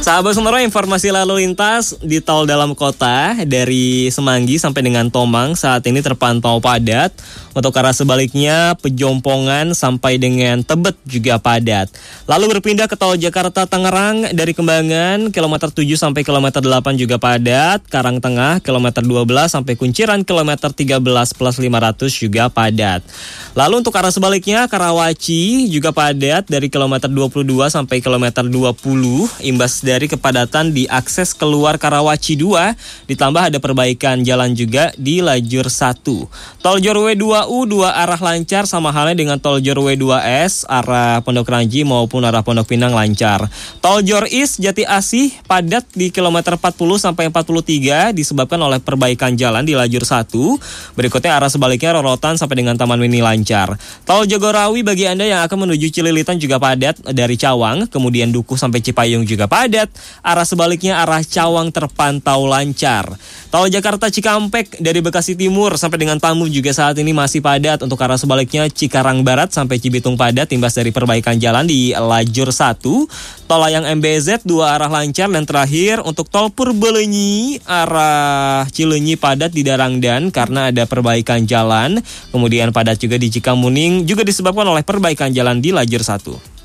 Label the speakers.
Speaker 1: Sahabat Sonora, informasi lalu lintas di tol dalam kota dari Semanggi sampai dengan Tomang saat ini terpantau padat. Untuk arah sebaliknya Pejompongan sampai dengan Tebet juga padat. Lalu berpindah ke tol Jakarta Tangerang dari Kembangan kilometer 7 sampai kilometer 8 juga padat. Karangtengah kilometer 12 sampai Kunciran kilometer 13 plus 500 juga padat. Lalu untuk arah sebaliknya Karawaci juga padat dari kilometer 22 sampai kilometer 20 imbas dari kepadatan di akses keluar Karawaci 2, ditambah ada perbaikan jalan juga di lajur 1. Tol Jorwe 2U 2 arah lancar sama halnya dengan tol Jorwe 2S arah Pondok Ranji maupun arah Pondok Pinang lancar. Tol Jor East Jati Asih padat di kilometer 40 sampai 43 disebabkan oleh perbaikan jalan di lajur 1. Berikutnya arah sebaliknya Rorotan sampai dengan Taman Mini lancar. Tol Jagorawi bagi Anda yang akan menuju Cililitan juga padat dari Cawang, kemudian Dukuh sampai Cipayung juga padat. Arah sebaliknya arah Cawang terpantau lancar. Tol Jakarta Cikampek dari Bekasi Timur sampai dengan Tambu juga saat ini masih padat. Untuk arah sebaliknya Cikarang Barat sampai Cibitung padat imbas dari perbaikan jalan di lajur 1. Tol Layang MBZ 2 arah lancar. Dan terakhir untuk tol Purbalenyi arah Cileunyi padat di Darangdan karena ada perbaikan jalan. Kemudian padat juga di Cikamuning juga disebabkan oleh perbaikan jalan di lajur 1.